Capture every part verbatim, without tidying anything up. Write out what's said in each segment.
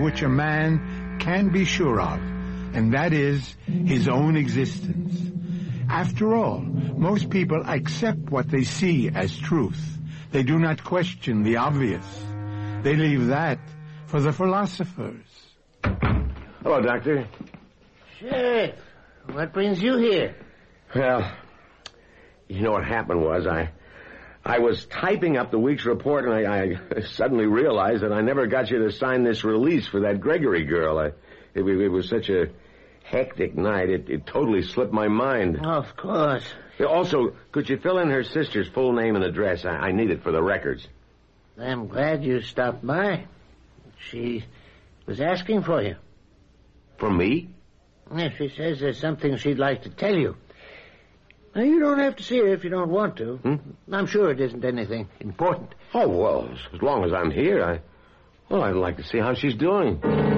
which a man can be sure of, and that is his own existence. After all, most people accept what they see as truth. They do not question the obvious. They leave that for the philosophers. Hello, Doctor. Sheriff, what brings you here? Well, you know what happened was I I was typing up the week's report, and I, I suddenly realized that I never got you to sign this release for that Gregory girl. I, it, it was such a hectic night, it, it totally slipped my mind. Oh, of course. Also, could you fill in her sister's full name and address? I, I need it for the records. I'm glad you stopped by. She was asking for you. For me? Yeah, she says there's something she'd like to tell you. Now, you don't have to see her if you don't want to. Hmm? I'm sure it isn't anything important. Oh, well, as long as I'm here, I... Well, I'd like to see how she's doing.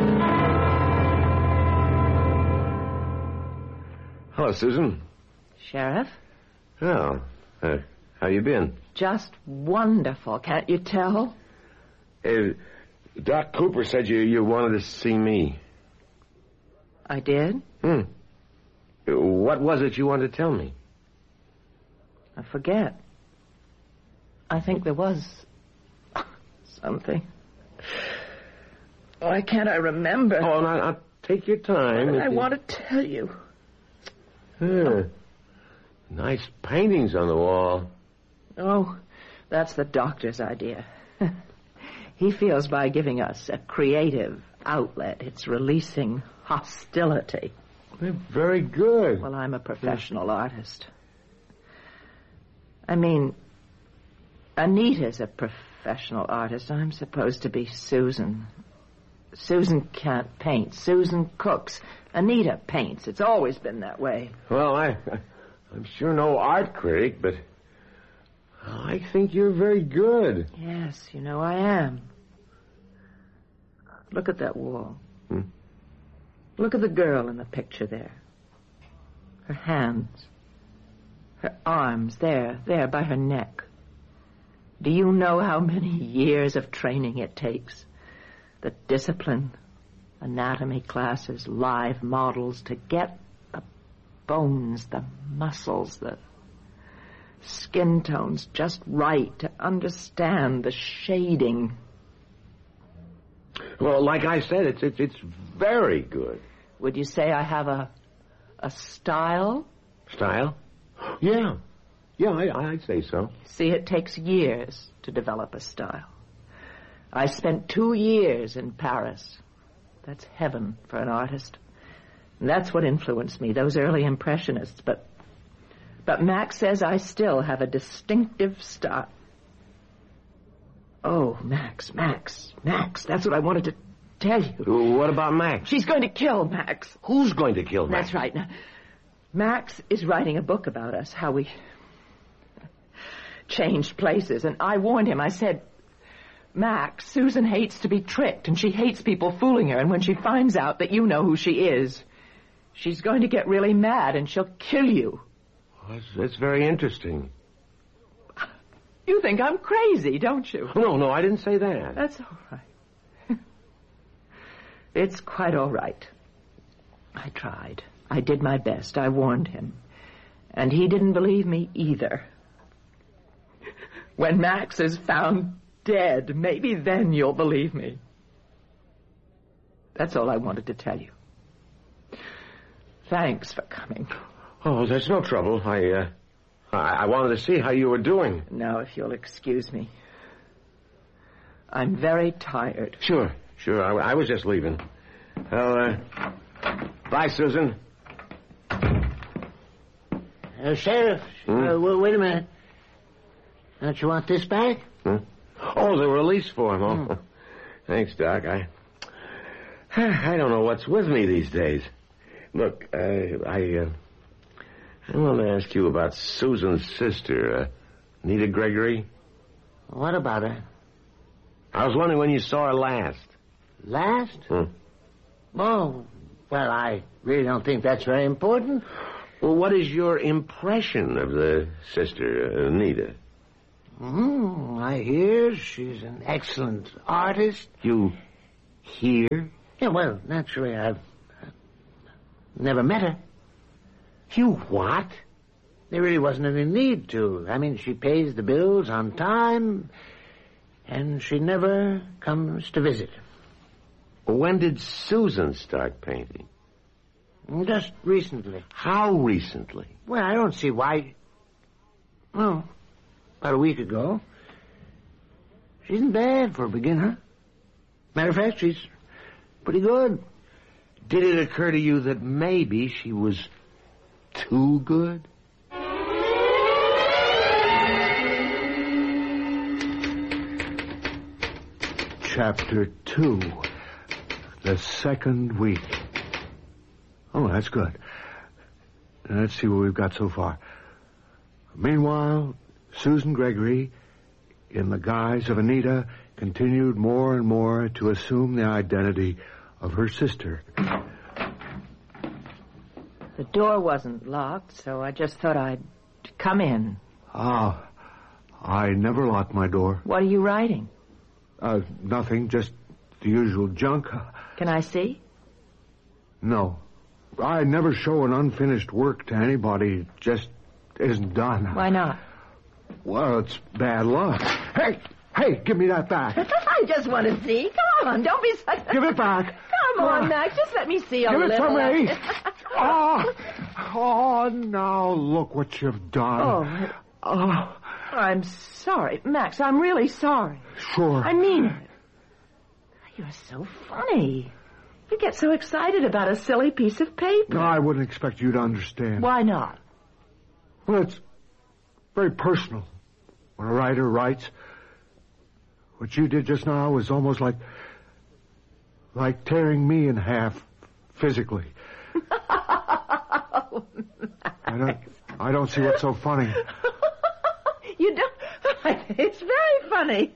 Hello, Susan. Sheriff? Oh, uh, how you been? Just wonderful, can't you tell? Uh, Doc Cooper said you, you wanted to see me. I did? Hmm. What was it you wanted to tell me? I forget. I think there was something. Why can't I remember? Oh, now, now take your time. I want to tell you. Huh. Nice paintings on the wall. Oh, that's the doctor's idea. He feels by giving us a creative outlet, it's releasing hostility. They're very good. Well, I'm a professional artist. I mean, Anita's a professional artist. I'm supposed to be Susan. Susan can't paint. Susan cooks. Anita paints. It's always been that way. Well, I, I'm sure no art critic, but I think you're very good. Yes, you know I am. Look at that wall. Hmm? Look at the girl in the picture there. Her hands. Her arms, there, there, by her neck. Do you know how many years of training it takes? The discipline, anatomy classes, live models, to get the bones, the muscles, the skin tones just right, to understand the shading. Well, like I said, it's it's, it's very good. Would you say I have a a style? Style? Yeah. Yeah, I, I'd say so. See, it takes years to develop a style. I spent two years in Paris. That's heaven for an artist. And that's what influenced me, those early impressionists. But, but Max says I still have a distinctive style. Oh, Max, Max, Max, that's what I wanted to tell you. What about Max? She's going to kill Max. Who's going to kill Max? That's right. Now, Max is writing a book about us, how we changed places. And I warned him. I said, Max, Susan hates to be tricked, and she hates people fooling her. And when she finds out that you know who she is, she's going to get really mad, and she'll kill you. Well, that's, that's very interesting. You think I'm crazy, don't you? No, no, I didn't say that. That's all right. It's quite all right. I tried. I did my best. I warned him. And he didn't believe me either. When Max is found dead, maybe then you'll believe me. That's all I wanted to tell you. Thanks for coming. Oh, there's no trouble. I, uh, I, I wanted to see how you were doing. Now, if you'll excuse me. I'm very tired. Sure, sure. I, I was just leaving. Well, uh, bye, Susan. Uh, Sheriff, Hmm? uh, well, wait a minute. Don't you want this back? Hmm? Oh, the release form. Oh, hmm. Thanks, Doc. I, I don't know what's with me these days. Look, uh, I, uh, I want to ask you about Susan's sister, uh, Nita Gregory. What about her? I was wondering when you saw her last. Last? Hmm. Oh, well, I really don't think that's very important. Well, what is your impression of the sister, uh, Nita? Hmm, I hear she's an excellent artist. You, Here? Yeah, well, naturally, I've uh, never met her. You what? There really wasn't any need to. I mean, she pays the bills on time, and she never comes to visit. When did Susan start painting? Just recently. How recently? Well, I don't see why... Well, about a week ago. She isn't bad for a beginner. Matter of fact, she's pretty good. Did it occur to you that maybe she was too good? Chapter two. The second week. Oh, that's good. Let's see what we've got so far. Meanwhile, Susan Gregory, in the guise of Anita, continued more and more to assume the identity of her sister. The door wasn't locked, so I just thought I'd come in. Ah, I never lock my door. What are you writing? Uh, nothing, just the usual junk. Can I see? No. I never show an unfinished work to anybody. It just isn't done. Why not? Well, it's bad luck. Hey, hey, give me that back. I just want to see. Come on, don't be such a... Give it back. Come on, Max, just let me see a Give it little. to me. oh, oh, now look what you've done. Oh, Oh, I'm sorry. Max, I'm really sorry. sure. I mean it. You're so funny. You get so excited about a silly piece of paper. No, I wouldn't expect you to understand. Why not? Well, it's very personal. When a writer writes, what you did just now was almost like, like tearing me in half physically. Oh, I don't, I don't see what's so funny. You don't... It's very funny.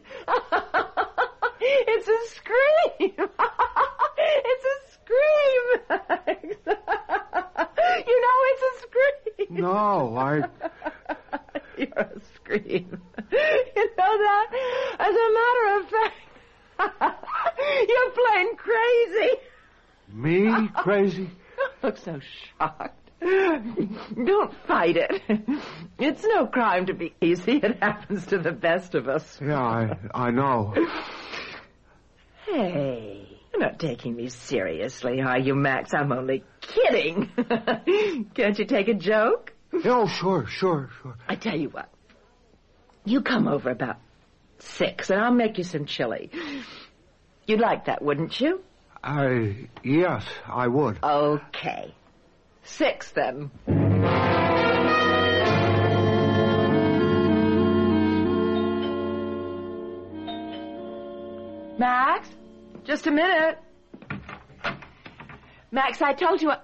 It's a scream. It's a scream. You know, it's a scream. No, I... You're a scream. You know that? As a matter of fact, you're plain crazy. Me crazy? Don't look so shocked. Don't fight it. It's no crime to be easy. It happens to the best of us. Yeah, I, I know. Hey, you're not taking me seriously, are you, Max? I'm only kidding. Can't you take a joke? Oh, sure, sure, sure. I tell you what. You come over about six, and I'll make you some chili. You'd like that, wouldn't you? I, yes, I would. Okay. Six, then. Max, just a minute. Max, I told you I...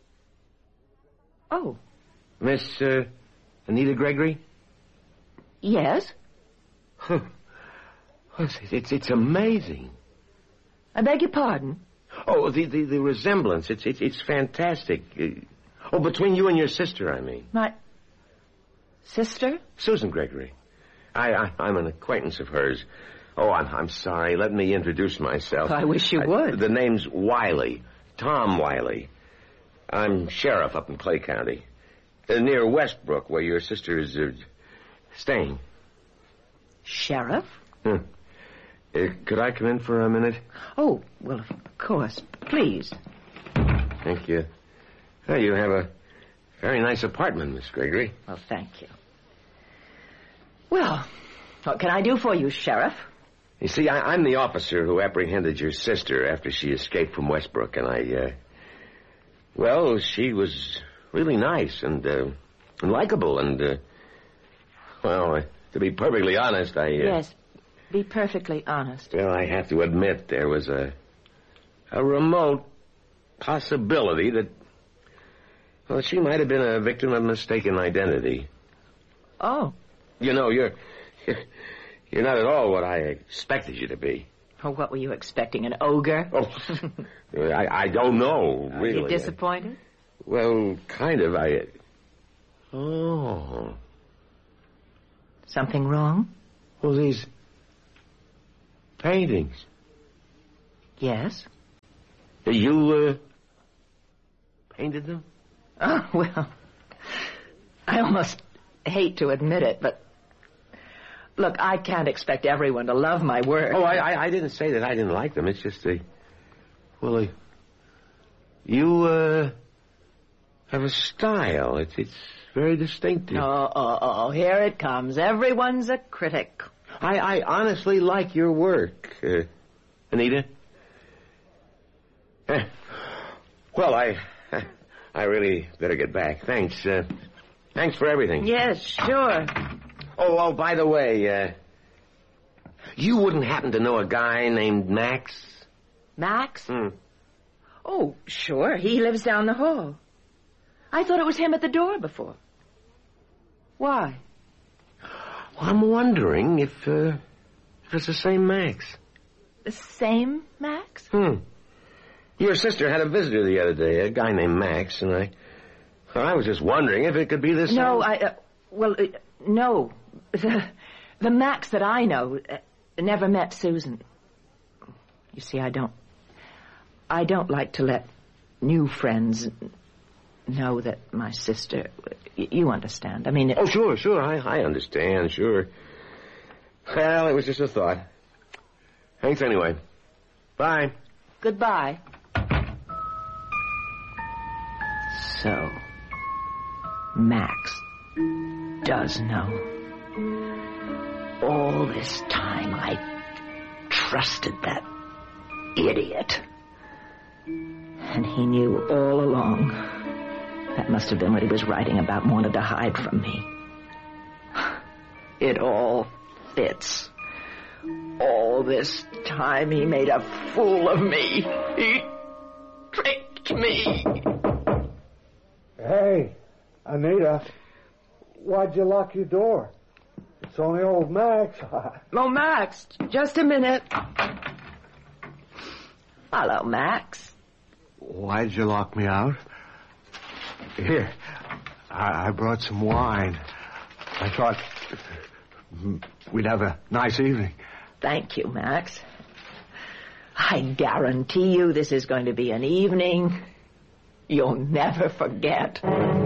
Oh. Miss, uh, Anita Gregory? Yes? Huh. It's, it's, it's amazing. I beg your pardon? Oh, the, the, the resemblance. It's, it's, it's fantastic. Uh, oh, between you and your sister, I mean. My sister? Susan Gregory. I, I, I'm an acquaintance of hers. Oh, I'm, I'm sorry. Let me introduce myself. I wish you I, would. The name's Wiley. Tom Wiley. I'm sheriff up in Clay County. Uh, near Westbrook, where your sister is uh, staying. Sheriff? Hmm. Uh, could I come in for a minute? Oh, well, of course. Please. Thank you. Well, you have a very nice apartment, Miss Gregory. Well, thank you. Well, what can I do for you, Sheriff? You see, I, I'm the officer who apprehended your sister after she escaped from Westbrook, and I, uh... Well, she was really nice and, uh, and likable, and, uh... Well, uh, to be perfectly honest, I... Uh, yes, be perfectly honest. Well, I have to admit there was a... a remote possibility that... Well, she might have been a victim of mistaken identity. Oh. You know, you're... You're not at all what I expected you to be. Oh, what were you expecting, an ogre? Oh, I, I don't know, Are really. you disappointed? Well, kind of. I... Oh. Something wrong? Well, these paintings. Yes? You, uh, painted them? Oh, well, I almost hate to admit it, but look, I can't expect everyone to love my work. Oh, I, I, I didn't say that I didn't like them. It's just they, well, they, you, uh, have a style. It's, it's very distinctive. Oh, oh, oh, here it comes. Everyone's a critic. I, I honestly like your work, uh, Anita. Eh, well, I, I really better get back. Thanks, uh, thanks for everything. Yes, sure. Oh, oh, by the way, uh, you wouldn't happen to know a guy named Max? Max? Hmm. Oh, sure. He lives down the hall. I thought it was him at the door before. Why? Well, I'm wondering if, uh, if it's the same Max. The same Max? Hmm. Your sister had a visitor the other day, a guy named Max, and I... Well, I was just wondering if it could be the same... No, I... Uh, well, uh, no. The, the Max that I know uh, never met Susan. You see, I don't... I don't like to let new friends know that my sister... You understand. I mean... It, oh, sure, sure. I, I understand, sure. Well, it was just a thought. Thanks anyway. Bye. Goodbye. So, Max does know. All this time I trusted that idiot. And he knew all along. That must have been what he was writing about and wanted to hide from me. It all fits. All this time he made a fool of me. He tricked me. Hey, Anita, why'd you lock your door? It's only old Max. Oh, Max, just a minute. Hello, Max. Why'd you lock me out? Here, I, I brought some wine. I thought we'd have a nice evening. Thank you, Max. I guarantee you this is going to be an evening you'll never forget.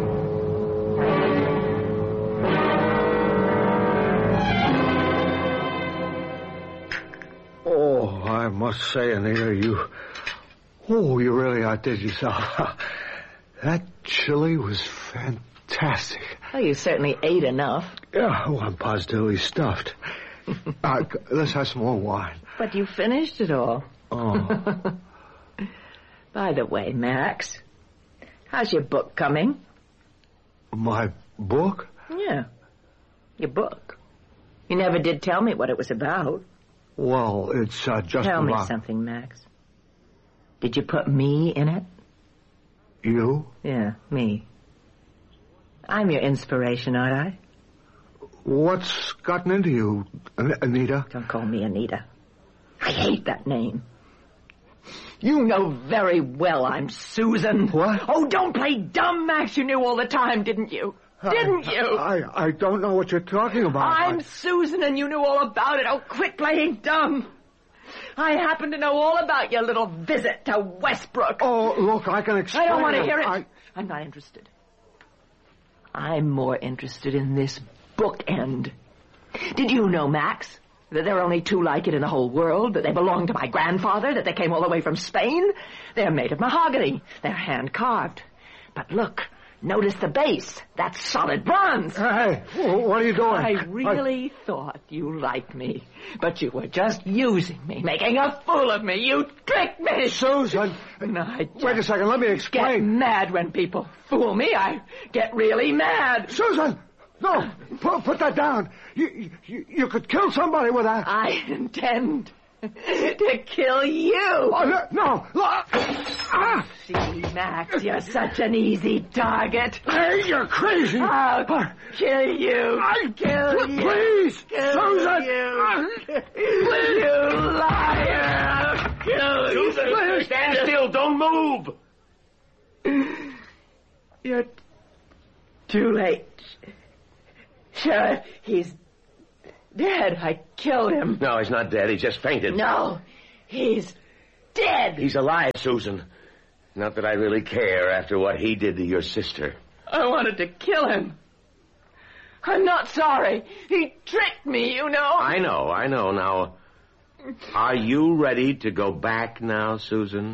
Oh, I must say, Anita, you... Oh, you really outdid yourself. That chili was fantastic. Well, you certainly ate enough. Yeah, oh, I'm positively stuffed. uh, let's have some more wine. But you finished it all. Oh. By the way, Max, how's your book coming? My book? Yeah, your book. You never did tell me what it was about. Well, it's uh, just Tell about... me something, Max. Did you put me in it? You? Yeah, me. I'm your inspiration, aren't I? What's gotten into you, An- Anita? Don't call me Anita. I hate that name. You know very well I'm Susan. What? Oh, don't play dumb, Max. You knew all the time, didn't you? Didn't you? I, I don't know what you're talking about. I'm I... Susan, and you knew all about it. Oh, quit playing dumb. I happen to know all about your little visit to Westbrook. Oh, look, I can explain I don't want to it. hear it. I... I'm not interested. I'm more interested in this bookend. Did you know, Max, that there are only two like it in the whole world, that they belong to my grandfather, that they came all the way from Spain? They're made of mahogany. They're hand-carved. But look, notice the base. That's solid bronze. Hey, what are you doing? I really I... thought you liked me, but you were just using me, making a fool of me. You tricked me. Susan, no, I just wait a second, let me explain. Get mad when people fool me. I get really mad. Susan! No, put, put that down. You, you you could kill somebody with that. I intend to kill you. Oh, no, no. Ah. See, Max, you're such an easy target. Hey, you're crazy. I'll kill you. I'll kill you. Please, kill Susan. You. Please. You liar. I'll kill you. Susan, stand still. Don't move. You're too late. Sure, he's dead. I killed him. No, he's not dead. He just fainted. No, he's dead. He's alive, Susan. Not that I really care after what he did to your sister. I wanted to kill him. I'm not sorry. He tricked me, you know. I know, I know. Now, are you ready to go back now, Susan?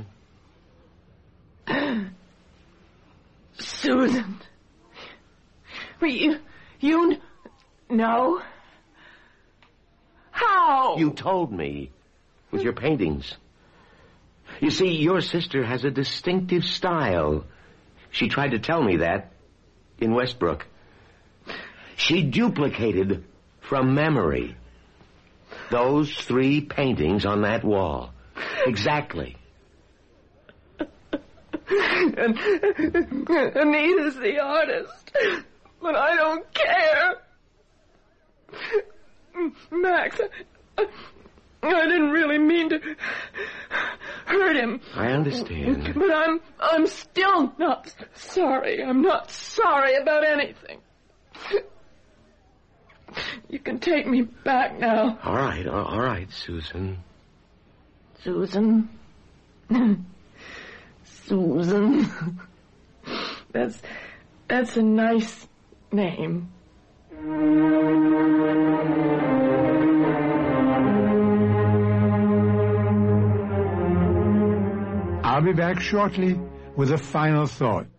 Susan. You, you know? How? You told me with your paintings. You see, your sister has a distinctive style. She tried to tell me that in Westbrook. She duplicated from memory those three paintings on that wall. Exactly. And Anita's the artist. But I don't care. Max, I, I didn't really mean to hurt him. I understand. But I'm I'm still not sorry. I'm not sorry about anything. You can take me back now. All right, all right, Susan. Susan? Susan. That's that's a nice name. I'll be back shortly with a final thought.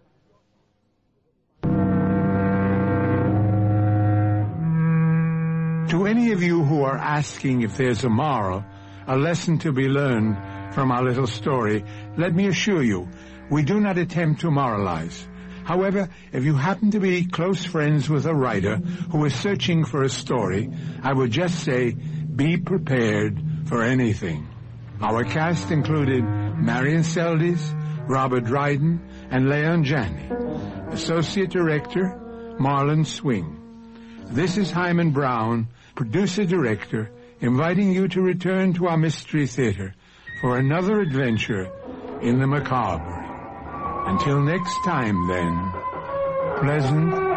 To any of you who are asking if there's a moral, a lesson to be learned from our little story, let me assure you, we do not attempt to moralize. However, if you happen to be close friends with a writer who is searching for a story, I would just say, be prepared for anything. Our cast included Marion Seldes, Robert Dryden, and Leon Janney. Associate Director, Marlon Swing. This is Hyman Brown, Producer-Director, inviting you to return to our Mystery Theater for another adventure in the macabre. Until next time, then, pleasant